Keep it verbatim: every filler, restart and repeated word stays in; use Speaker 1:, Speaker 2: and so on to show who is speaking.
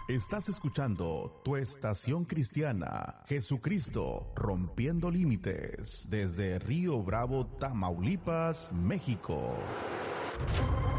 Speaker 1: Estás escuchando tu estación cristiana, Jesucristo rompiendo límites, desde Río Bravo, Tamaulipas, México.